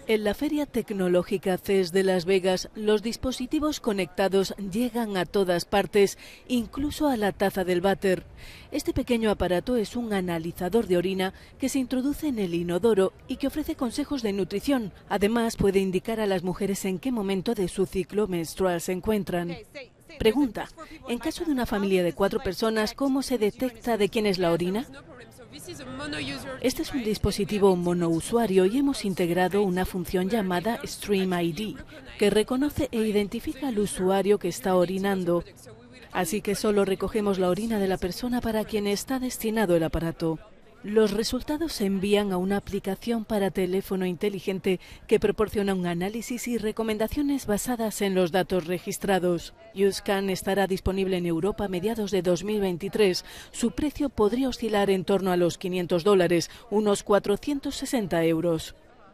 En la Feria Tecnológica CES de Las Vegas, los dispositivos conectados llegan a todas partes, incluso a la taza del váter. Este pequeño aparato es un analizador de orina que se introduce en el inodoro y que ofrece consejos de nutrición. Además, puede indicar a las mujeres en qué momento de su ciclo menstrual se encuentran. Pregunta: en caso de una familia de 4 personas, ¿cómo se detecta de quién es la orina? Este es un dispositivo monousuario y hemos integrado una función llamada Stream ID, que reconoce e identifica al usuario que está orinando. Así que solo recogemos la orina de la persona para quien está destinado el aparato. Los resultados se envían a una aplicación para teléfono inteligente que proporciona un análisis y recomendaciones basadas en los datos registrados. YouScan estará disponible en Europa a mediados de 2023. Su precio podría oscilar en torno a los $500, unos 460 euros.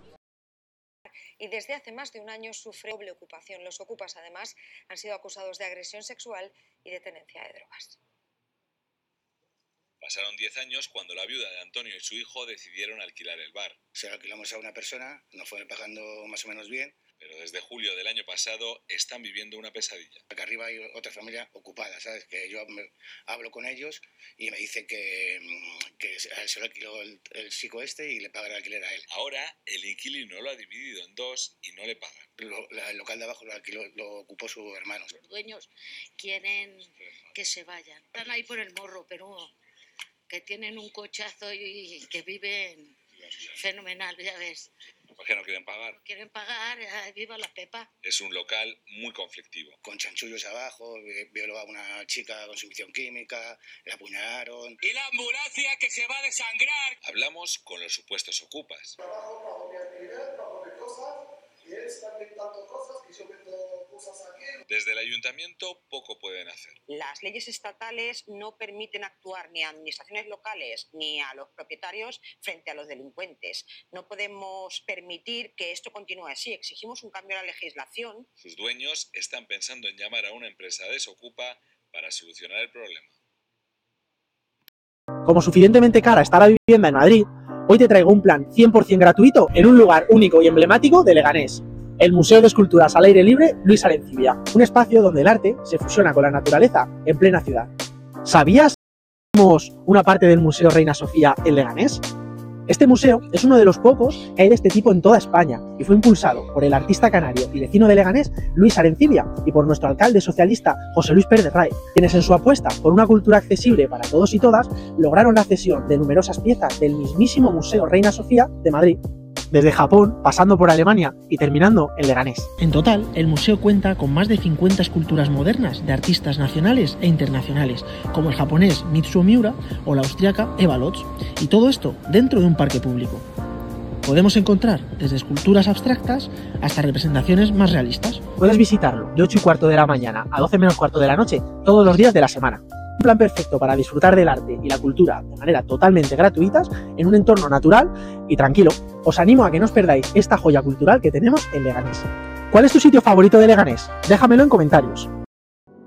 Y desde hace más de un año sufre doble ocupación. Los ocupas, además, han sido acusados de agresión sexual y de tenencia de drogas. Pasaron 10 años cuando la viuda de Antonio y su hijo decidieron alquilar el bar. Se lo alquilamos a una persona, nos fue pagando más o menos bien. Pero desde julio del año pasado están viviendo una pesadilla. Acá arriba hay otra familia ocupada, ¿sabes? Que yo hablo con ellos y me dicen que se lo alquiló el chico este y le paga el alquiler a él. Ahora el inquilino lo ha dividido en dos y no le pagan. El local de abajo lo ocupó su hermano. Los dueños quieren que se vayan. Están ahí por el morro, pero que tienen un cochazo y que viven fenomenal, ya ves. ¿Por qué no quieren pagar? No quieren pagar, viva la Pepa. Es un local muy conflictivo. Con chanchullos abajo, violó a una chica con sumisión química, la apuñalaron. ¡Y la ambulancia que se va a desangrar! Hablamos con los supuestos ocupas. Desde el ayuntamiento poco pueden hacer. Las leyes estatales no permiten actuar ni a administraciones locales ni a los propietarios frente a los delincuentes. No podemos permitir que esto continúe así. Exigimos un cambio a la legislación. Sus dueños están pensando en llamar a una empresa desocupa para solucionar el problema. Como suficientemente cara está la vivienda en Madrid, hoy te traigo un plan 100% gratuito en un lugar único y emblemático de Leganés. El Museo de Esculturas al Aire Libre Luis Arencibia, un espacio donde el arte se fusiona con la naturaleza en plena ciudad. ¿Sabías que tenemos una parte del Museo Reina Sofía en Leganés? Este museo es uno de los pocos que hay de este tipo en toda España y fue impulsado por el artista canario y vecino de Leganés, Luis Arencibia, y por nuestro alcalde socialista, José Luis Pérez Ray, quienes en su apuesta por una cultura accesible para todos y todas, lograron la cesión de numerosas piezas del mismísimo Museo Reina Sofía de Madrid, desde Japón, pasando por Alemania y terminando en Leganés. En total, el museo cuenta con más de 50 esculturas modernas de artistas nacionales e internacionales, como el japonés Mitsuo Miura o la austriaca Eva Lotz, y todo esto dentro de un parque público. Podemos encontrar desde esculturas abstractas hasta representaciones más realistas. Puedes visitarlo de 8:15 de la mañana a 12 menos cuarto de la noche, todos los días de la semana. Un plan perfecto para disfrutar del arte y la cultura de manera totalmente gratuitas en un entorno natural y tranquilo. Os animo a que no os perdáis esta joya cultural que tenemos en Leganés. ¿Cuál es tu sitio favorito de Leganés? Déjamelo en comentarios.